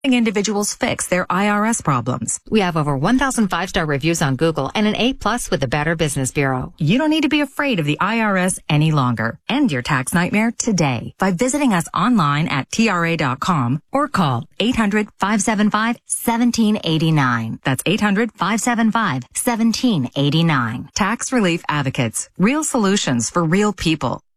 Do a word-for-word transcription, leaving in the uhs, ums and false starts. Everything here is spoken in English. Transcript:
Individuals fix their I R S problems. We have over one thousand five-star reviews on Google and an A plus with the Better Business Bureau. You don't need to be afraid of the I R S any longer. End your tax nightmare today by visiting us online at T R A dot com or call eight hundred, five seven five, one seven eight nine. That's eight hundred, five seven five, one seven eight nine. Tax Relief Advocates. Real solutions for real people.